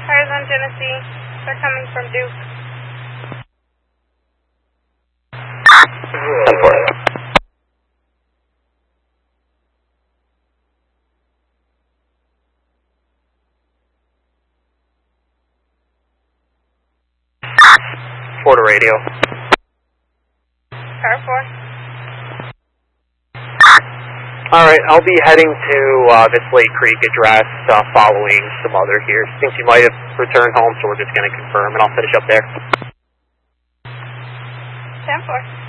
Fires on Genesee. They're coming from Duke. 10-4. Florida radio. Tower 4. Alright, I'll be heading to this Lake Creek address following some other here. Thinks you might have returned home, so we're just going to confirm, and I'll finish up there. 10-4.